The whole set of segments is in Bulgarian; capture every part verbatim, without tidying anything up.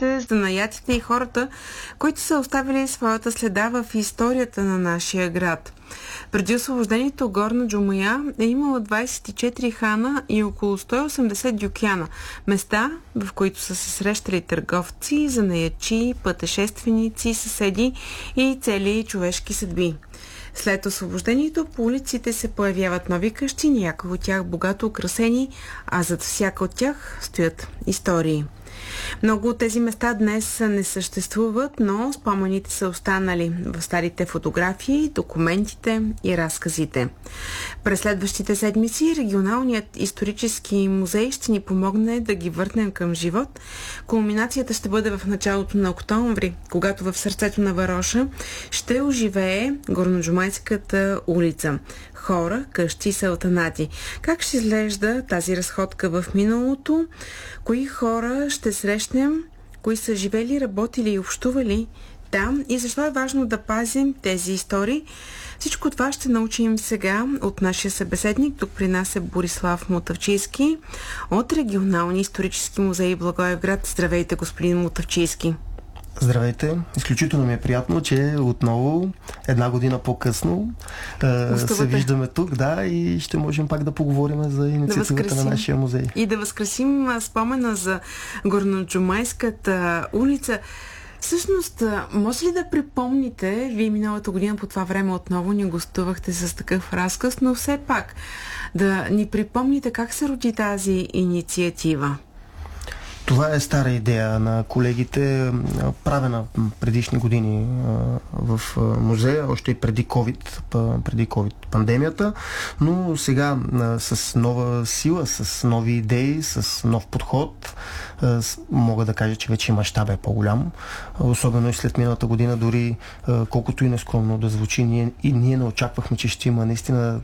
ремеслите, занаятите и хората, които са оставили своята следа в историята на нашия град. Преди освобождението Горна Джумая е имала двадесет и четири хана и около сто и осемдесет дюкяна, места, в които са се срещали търговци, занаячи, пътешественици, съседи и цели човешки съдби. След освобождението по улиците се появяват нови къщи, някои от тях богато украсени, а зад всяка от тях стоят истории. Много от тези места днес не съществуват, но спомените са останали в старите фотографии, документите и разказите. През следващите седмици регионалният исторически музей ще ни помогне да ги върнем към живот. Кулминацията ще бъде в началото на октомври, когато в сърцето на Вароша ще оживее Горноджумайската улица. Хора, къщи, салтанати. Как ще изглежда тази разходка в миналото? Кои хора ще срещнем? Кои са живели, работили и общували там? И защо е важно да пазим тези истории? Всичко това ще научим сега от нашия събеседник. Тук при нас е Борислав Мотавчийски от Регионалния исторически музей Благоевград. Здравейте, господин Мотавчийски. Здравейте! Изключително ми е приятно, че отново една година по-късно е, се виждаме тук, да, и ще можем пак да поговорим за инициативата да на нашия музей. И да възкресим спомена за Горноджумайската улица. Всъщност, може ли да припомните, вие миналата година по това време отново ни гостувахте с такъв разказ, но все пак да ни припомните как се роди тази инициатива? Това е стара идея на колегите, правена предишни години в музея, още и преди COVID, преди COVID пандемията, но сега с нова сила, с нови идеи, с нов подход, мога да кажа, че вече мащаб е по-голям. Особено и след миналата година, дори колкото и нескромно да звучи, ние, и ние не очаквахме, че ще има наистина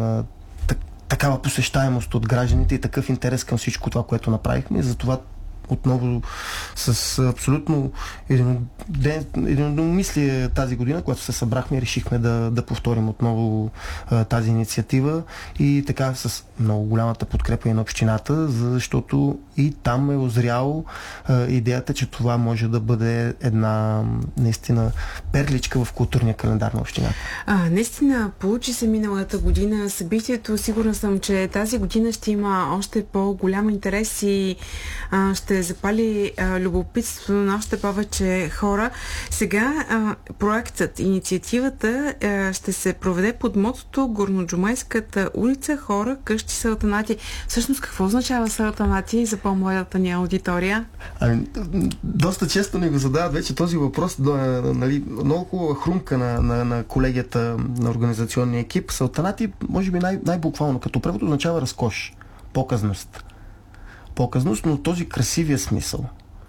такава посещаемост от гражданите и такъв интерес към всичко това, което направихме. Затова отново с абсолютно единомислие тази година, когато се събрахме, решихме да, да повторим отново а, тази инициатива и така с много голямата подкрепа и на общината, защото и там е озрял а, идеята, че това може да бъде една наистина перличка в културния календар на общината. А, наистина, получи се миналата година събитието. Сигурна съм, че тази година ще има още по-голям интерес и а, ще запали а, любопитството на още повече хора. Сега а, проектът, инициативата а, ще се проведе под мотото Горноджумайската улица, хора, къщи, салтанати. Всъщност, какво означава салтанати за по-младата ни аудитория? Ами, доста често ни го задават вече този въпрос. Да, нали, много хубава хрумка на, на, на колегията, на организационния екип. Салтанати, може би най- най-буквално, като превод означава разкош, показност. Показност, но този красивия смисъл.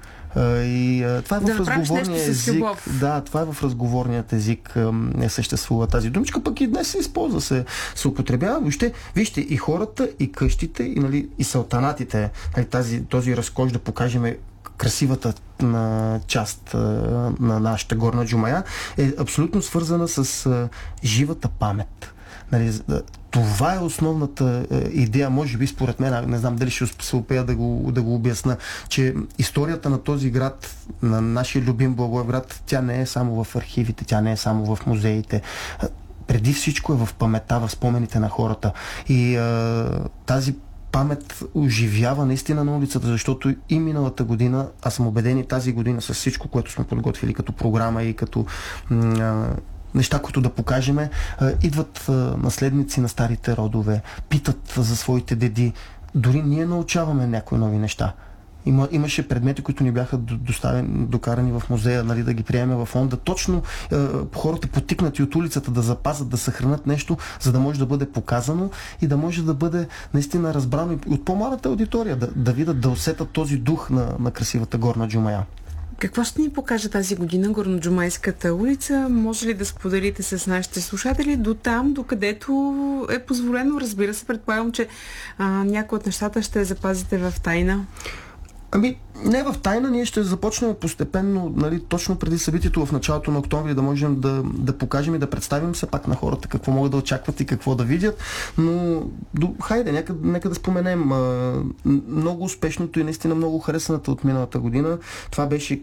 И това е в да разговорния език. Да, това е в разговорният език не съществува тази думичка, пък и днес се използва, се, се употребява. Въобще, вижте, и хората, и къщите, и, нали, и салтанатите, нали, тази, този разкош да покажем красивата на част а, на нашата Горна Джумая е абсолютно свързана с а, живата памет. Нали, това е основната е, идея, може би според мен, не знам дали ще се успея да го, да го обясна, че историята на този град, на нашия любим Благоевград, тя не е само в архивите, тя не е само в музеите. Преди всичко е в паметта, в спомените на хората. И е, тази памет оживява наистина на улицата, защото и миналата година, аз съм убеден и тази година с всичко, което сме подготвили като програма и като м- неща, които да покажем, идват наследници на старите родове, питат за своите деди. Дори ние научаваме някои нови неща. Има, имаше предмети, които ни бяха доставени, докарани в музея, нали, да ги приемем в фонда. Точно е, хората потикнати от улицата да запазят, да съхранят нещо, за да може да бъде показано и да може да бъде наистина разбрано и от по-малата аудитория, да, да видят, да усетят този дух на, на красивата Горна Джумая. Какво ще ни покаже тази година Горноджумайската улица? Може ли да споделите с нашите слушатели до там, докъдето е позволено? Разбира се, предполагам, че а, някои от нещата ще запазите в тайна. Ами, не в тайна, ние ще започнем постепенно, нали, точно преди събитието в началото на октомври да можем да, да покажем и да представим все пак на хората какво могат да очакват и какво да видят, но до, хайде, нека, нека да споменем а, много успешното и наистина много харесаната от миналата година. Това беше